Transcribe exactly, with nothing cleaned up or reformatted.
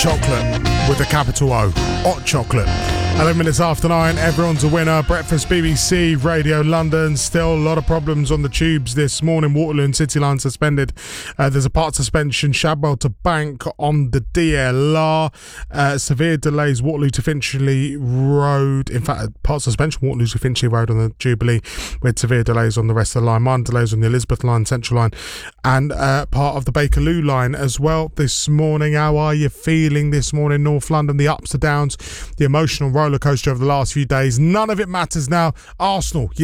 Chocolate with a capital O. Hot Chocolate. eleven minutes after nine, everyone's a winner. Breakfast B B C Radio London. Still a lot of problems on the tubes this morning. Waterloo and City Line suspended. Uh, there's a part suspension, Shadwell to Bank on the D L R. Uh, severe delays, Waterloo to Finchley Road. In fact, part suspension, Waterloo to Finchley Road on the Jubilee, with severe delays on the rest of the line. Minor delays on the Elizabeth Line, Central Line, and uh, part of the Bakerloo Line as well this morning. How are you feeling this morning, North London? The ups, the downs, the emotional roller coaster of the last few days. None of it matters now. Arsenal, you